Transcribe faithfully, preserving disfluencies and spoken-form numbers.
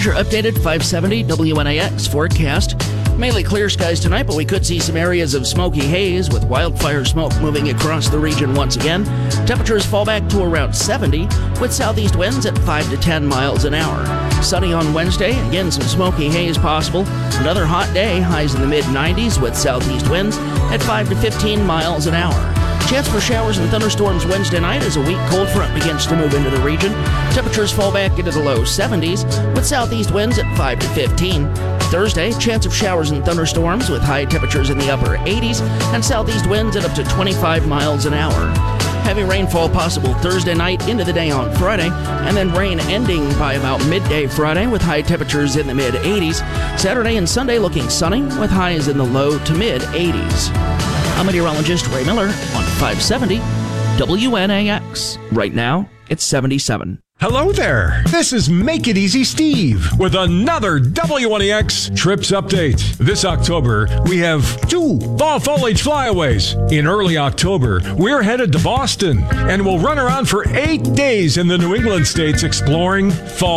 your updated five seventy W N A X forecast. Mainly clear skies tonight, but we could see some areas of smoky haze with wildfire smoke moving across the region once again. Temperatures fall back to around seventy with southeast winds at five to ten miles an hour. Sunny on Wednesday, again some smoky haze possible. Another hot day, highs in the mid nineties with southeast winds at five to fifteen miles an hour. Chance for showers and thunderstorms Wednesday night as a weak cold front begins to move into the region. Temperatures fall back into the low seventies with southeast winds at five to fifteen. Thursday, chance of showers and thunderstorms with high temperatures in the upper eighties and southeast winds at up to twenty-five miles an hour. Heavy rainfall possible Thursday night into the day on Friday, and then rain ending by about midday Friday with high temperatures in the mid eighties. Saturday and Sunday looking sunny with highs in the low to mid eighties. I'm meteorologist Ray Miller on five seventy W N A X. Right now, it's seventy-seven. Hello there. This is Make It Easy Steve with another W N A X Trips Update. This October, we have two fall foliage flyaways. In early October, we're headed to Boston and we'll run around for eight days in the New England states exploring fall